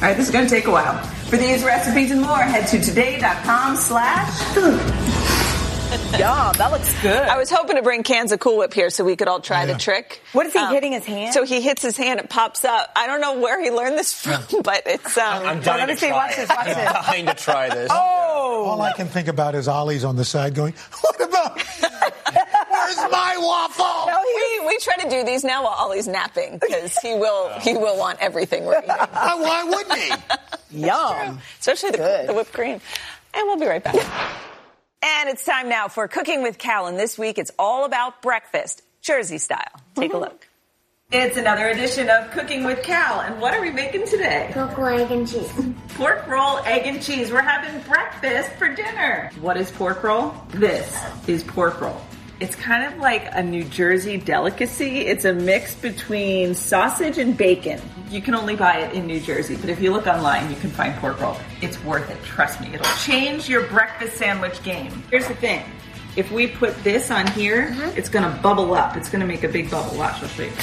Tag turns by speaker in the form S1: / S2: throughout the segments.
S1: right, this is going to take a while. For these recipes and more, head to today.com/food.
S2: Yeah, that looks good.
S3: I was hoping to bring cans of Cool Whip here so we could all try the trick.
S2: What is he hitting his hand?
S3: So he hits his hand, it pops up. I don't know where he learned this from, but it's...
S4: I'm dying to try it. I'm dying to try this.
S2: Oh!
S5: All I can think about is Ollie's on the side going, what about... Where's my waffle?
S3: No, we try to do these now while Ollie's napping because he will want everything we're eating.
S5: Why wouldn't he?
S2: Yum.
S3: Especially the whipped cream. And we'll be right back. And it's time now for Cooking with Cal. And this week it's all about breakfast, Jersey style. Take a look.
S1: It's another edition of Cooking with Cal. And what are we making today?
S6: Pork roll, egg, and cheese.
S1: Pork roll, egg, and cheese. We're having breakfast for dinner. What is pork roll? This is pork roll. It's kind of like a New Jersey delicacy. It's a mix between sausage and bacon. You can only buy it in New Jersey, but if you look online, you can find pork roll. It's worth it, trust me. It'll change your breakfast sandwich game. Here's the thing. If we put this on here, it's going to bubble up. It's going to make a big bubble. Watch, I'll show you.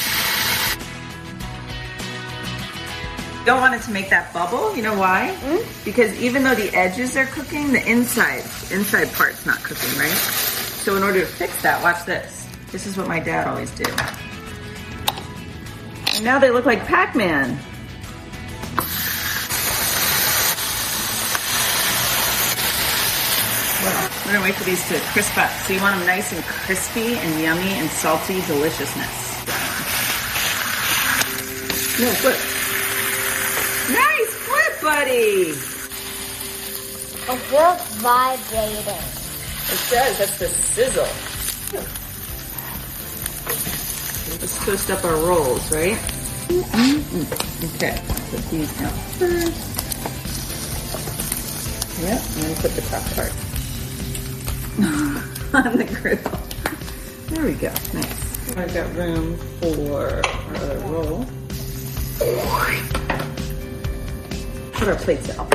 S1: Don't want it to make that bubble. You know why? Because even though the edges are cooking, the inside part's not cooking, right? So in order to fix that, watch this. This is what my dad always did. And now they look like Pac-Man. We're gonna wait for these to crisp up. So you want them nice and crispy and yummy and salty deliciousness. No, flip. Nice flip, buddy.
S6: It feels vibrating.
S1: It does. That's the sizzle. Let's toast up our rolls, right? Okay. Put these down first. Yep. And then put the top part on the griddle. There we go. Nice. I've got room for our other roll. Put our plates out.